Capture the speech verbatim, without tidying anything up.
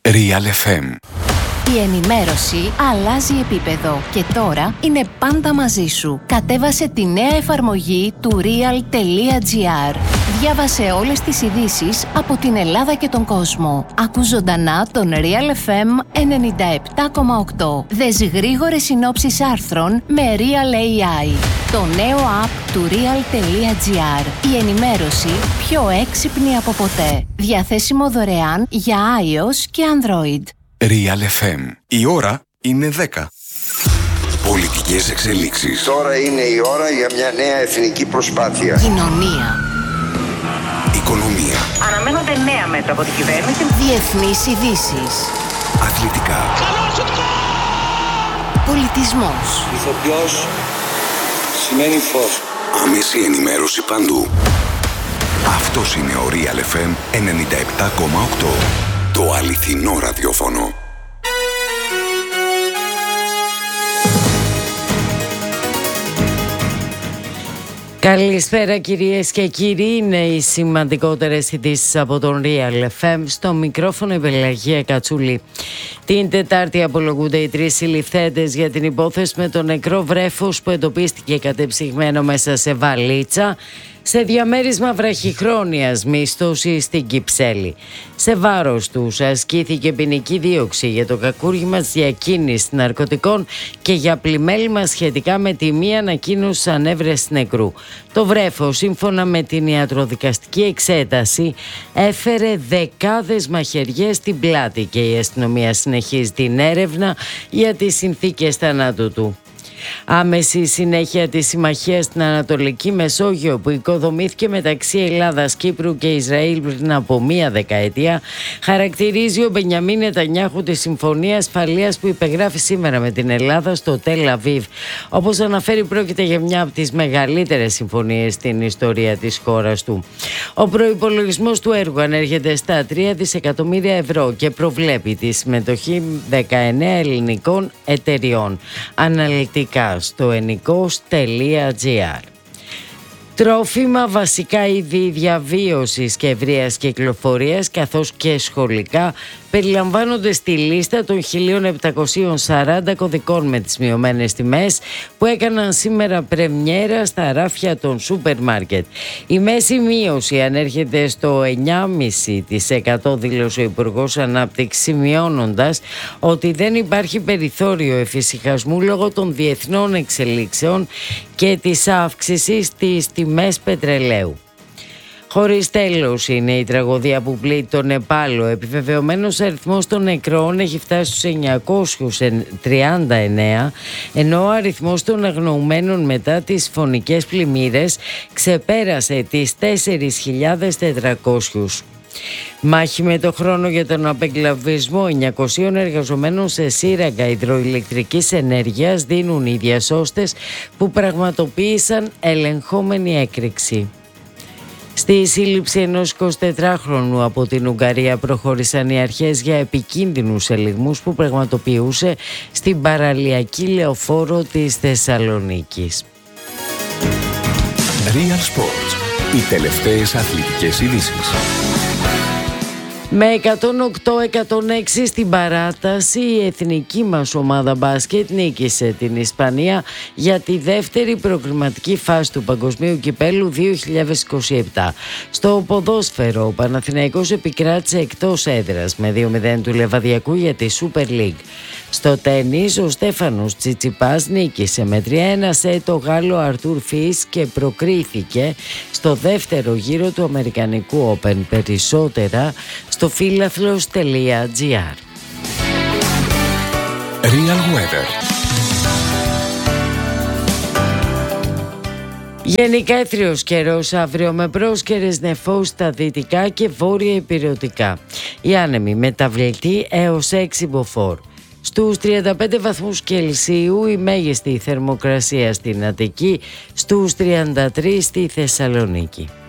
Real εφ εμ. Η ενημέρωση αλλάζει επίπεδο και τώρα είναι πάντα μαζί σου. Κατέβασε τη νέα εφαρμογή του real.gr. Διάβασε όλες τις ειδήσεις από την Ελλάδα και τον κόσμο. Ακού ζωντανά τον Real εφ εμ ενενήντα επτά κόμμα οκτώ. Δες γρήγορες συνόψεις άρθρων με Real έι άι. Το νέο app του real.gr. Η ενημέρωση πιο έξυπνη από ποτέ. Διαθέσιμο δωρεάν για iOS και Android. Real εφ εμ. Η ώρα είναι δέκα. Πολιτικές εξελίξεις. Τώρα είναι η ώρα για μια νέα εθνική προσπάθεια. Κοινωνία. Οικονομία. Αναμένονται νέα μέτρα από την κυβέρνηση. Διεθνείς ειδήσεις. Αθλητικά. Πολιτισμός. Ηθοποιός σημαίνει φως. Άμεση ενημέρωση παντού. Αυτός είναι ο Real εφ εμ ενενήντα επτά κόμμα οκτώ. Το αληθινό ραδιόφωνο. Καλησπέρα κυρίες και κύριοι, είναι οι σημαντικότερες ειδήσεις από τον Real εφ εμ. Στο μικρόφωνο η Πελαγία Κατσούλη. Την Τετάρτη απολογούνται οι τρεις συλληφθέντες για την υπόθεση με το νεκρό βρέφος που εντοπίστηκε κατεψυγμένο μέσα σε βαλίτσα σε διαμέρισμα βραχυχρόνιας μίσθωσης στην Κυψέλη. Σε βάρος τους ασκήθηκε ποινική δίωξη για το κακούργημα της διακίνησης ναρκωτικών και για πλημέλημα σχετικά με τη μη ανακοίνωση ανέβρεσης νεκρού. Το βρέφος, σύμφωνα με την ιατροδικαστική εξέταση, έφερε δεκάδες μαχαιριές στην πλάτη και η αστυνομία συνεχίζει την έρευνα για τις συνθήκες θανάτου του. Άμεση συνέχεια της συμμαχίας στην Ανατολική Μεσόγειο που οικοδομήθηκε μεταξύ Ελλάδας, Κύπρου και Ισραήλ πριν από μία δεκαετία, χαρακτηρίζει ο Μπενιαμίν Νετανιάχου τη συμφωνία ασφαλείας που υπεγράφει σήμερα με την Ελλάδα στο Τελ Αβίβ. Όπως αναφέρει, πρόκειται για μια από τις μεγαλύτερες συμφωνίες στην ιστορία της χώρας του. Ο προϋπολογισμός του έργου ανέρχεται στα τρία δισεκατομμύρια ευρώ και προβλέπει τη συμμετοχή δεκαεννέα ελληνικών εταιριών. Αναλυτικά στο ενικός τελεία τζι άρ. Τρόφιμα, βασικά είδη διαβίωσης και ευρείας κυκλοφορίας καθώς και σχολικά περιλαμβάνονται στη λίστα των χίλια επτακόσιων σαράντα κωδικών με τις μειωμένες τιμές που έκαναν σήμερα πρεμιέρα στα ράφια των σούπερ μάρκετ. Η μέση μείωση ανέρχεται στο εννιά κόμμα πέντε τοις εκατό, δήλωσε ο Υπουργός Ανάπτυξης, σημειώνοντας ότι δεν υπάρχει περιθώριο εφησυχασμού λόγω των διεθνών εξελίξεων και της αύξησης στις τιμές πετρελαίου. Χωρίς τέλος είναι η τραγωδία που πλήττει το Νεπάλ. Ο επιβεβαιωμένος αριθμός των νεκρών έχει φτάσει στους εννιακόσιους τριάντα εννέα, ενώ ο αριθμός των αγνοωμένων μετά τις φωνικές πλημμύρες ξεπέρασε τις τέσσερις χιλιάδες τετρακόσιους. Μάχη με το χρόνο για τον απεγκλαβισμό εννιακοσίων εργαζομένων σε σύραγγα υδροηλεκτρικής ενέργειας δίνουν οι διασώστες που πραγματοποίησαν ελεγχόμενη έκρηξη. Στη σύλληψη ενός εικοσιτετράχρονου από την Ουγγαρία προχώρησαν οι αρχές για επικίνδυνους ελιγμούς που πραγματοποιούσε στην παραλιακή λεωφόρο της Θεσσαλονίκης. Real Sports. Οι τελευταίες αθλητικές ειδήσεις. Με εκατόν οκτώ εκατόν έξι στην παράταση, η εθνική μας ομάδα μπάσκετ νίκησε την Ισπανία για τη δεύτερη προκριματική φάση του Παγκοσμίου Κυπέλλου δύο χιλιάδες είκοσι επτά. Στο ποδόσφαιρο, ο Παναθηναϊκός επικράτησε εκτός έδρας με δύο μηδέν του Λεβαδιακού για τη Super League. Στο τένις, ο Στέφανος Τσιτσιπάς νίκησε με τρία ένα σετ το Γάλλο Αρτούρ Φις και προκρίθηκε στο δεύτερο γύρο του Αμερικανικού Open. Περισσότερα στο φίλαθλος τελεία τζι άρ. Real Weather. Γενικά έθριος καιρός αύριο με πρόσκαιρες νεφώσεις στα δυτικά και βόρεια ηπειρωτικά. Οι άνεμοι μεταβλητοί έως έξι μποφόρ. Στους τριάντα πέντε βαθμούς Κελσίου η μέγιστη θερμοκρασία στην Αττική, στους τριάντα τρεις στη Θεσσαλονίκη.